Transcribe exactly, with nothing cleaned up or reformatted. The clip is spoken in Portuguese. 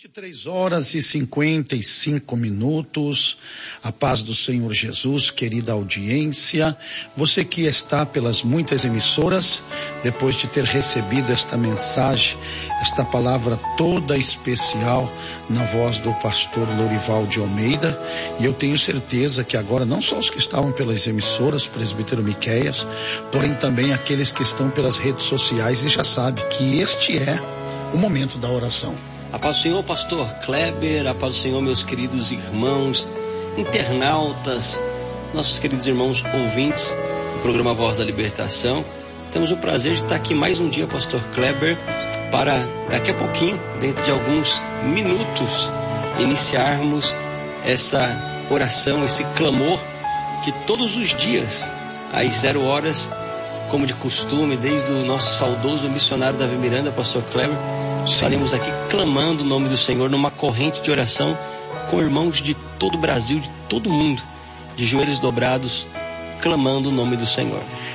vinte e três horas e cinquenta e cinco minutos, a paz do Senhor Jesus, querida audiência, você que está pelas muitas emissoras, depois de ter recebido esta mensagem, esta palavra toda especial na voz do pastor Lorival de Almeida, e eu tenho certeza que agora não só os que estavam pelas emissoras, presbítero Miqueias, porém também aqueles que estão pelas redes sociais e já sabe que este é o momento da oração. A paz do Senhor, pastor Kleber, a paz do Senhor, meus queridos irmãos, internautas, nossos queridos irmãos ouvintes do programa Voz da Libertação. Temos o prazer de estar aqui mais um dia, pastor Kleber, para daqui a pouquinho, dentro de alguns minutos, iniciarmos essa oração, esse clamor que todos os dias, às zero horas, como de costume, desde o nosso saudoso missionário Davi Miranda, pastor Kleber, estaremos aqui clamando o nome do Senhor numa corrente de oração com irmãos de todo o Brasil, de todo o mundo, de joelhos dobrados, clamando o nome do Senhor.